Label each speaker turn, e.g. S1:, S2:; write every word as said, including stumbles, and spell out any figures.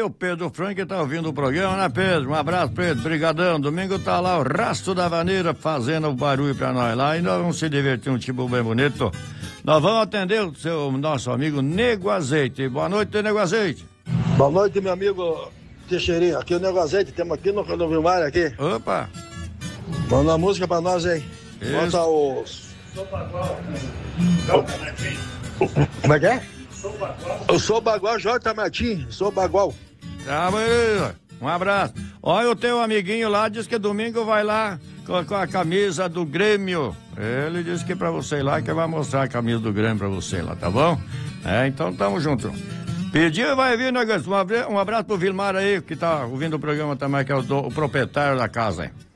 S1: o Pedro Frank tá ouvindo o programa, né, Pedro? Um abraço, Pedro, brigadão. Domingo tá lá o Rastro da Vaneira fazendo o barulho pra nós lá e nós vamos se divertir um tipo bem bonito. Nós vamos atender o seu, nosso amigo Nego Azeite. Boa noite, Nego Azeite.
S2: Boa noite, meu amigo Teixeirinho. Aqui é o Nego Azeite, temos aqui no, no Vilmar aqui.
S1: Opa!
S2: Manda uma música pra nós, hein?
S1: Isso.
S2: Bota os... Como é que é? Eu sou Bagual, J. Martim, sou Bagual.
S1: Tá, beleza. Um abraço. Olha, o teu amiguinho lá diz que domingo vai lá com, com a camisa do Grêmio. Ele disse que pra você ir lá, que vai mostrar a camisa do Grêmio pra você lá, tá bom? É, então tamo junto. Pediu e vai vir, né, um abraço pro Vilmar aí, que tá ouvindo o programa também, que é o, do, o proprietário da casa aí.